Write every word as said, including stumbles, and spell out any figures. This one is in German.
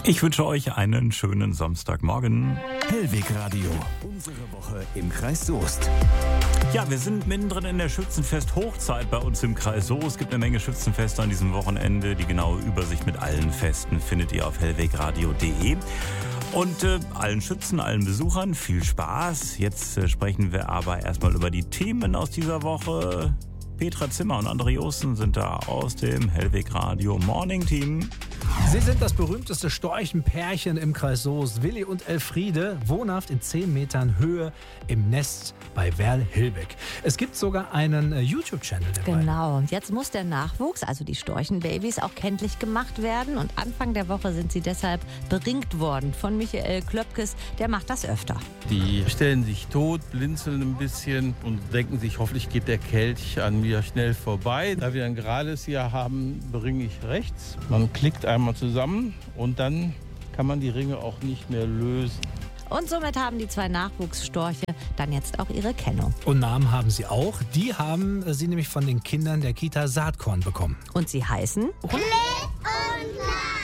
Ich wünsche euch einen schönen Samstagmorgen. Hellweg Radio, unsere Woche im Kreis Soest. Ja, wir sind mittendrin in der Schützenfest-Hochzeit bei uns im Kreis Soest. Es gibt eine Menge Schützenfeste an diesem Wochenende. Die genaue Übersicht mit allen Festen findet ihr auf hellwegradio punkt de. Und äh, allen Schützen, allen Besuchern viel Spaß. Jetzt äh, sprechen wir aber erstmal über die Themen aus dieser Woche. Petra Zimmer und André Osten sind da aus dem Hellweg Radio Morning Team. Sie sind das berühmteste Storchenpärchen im Kreis Soest. Willi und Elfriede, wohnhaft in zehn Metern Höhe im Nest bei Werl-Hilbeck. Es gibt sogar einen äh, YouTube-Channel der beiden. Genau, und jetzt muss der Nachwuchs, also die Storchenbabys, auch kenntlich gemacht werden. Und Anfang der Woche sind sie deshalb beringt worden von Michael Klöpkes. Der macht das öfter. Die stellen sich tot, blinzeln ein bisschen und denken sich, hoffentlich geht der Kelch an mir schnell vorbei. Da wir ein gerades hier haben, bringe ich rechts. Man klickt einmal zusammen und dann kann man die Ringe auch nicht mehr lösen. Und somit haben die zwei Nachwuchsstorche dann jetzt auch ihre Kennung. Und Namen haben sie auch. Die haben äh, sie nämlich von den Kindern der Kita Saatkorn bekommen. Und sie heißen? Lena,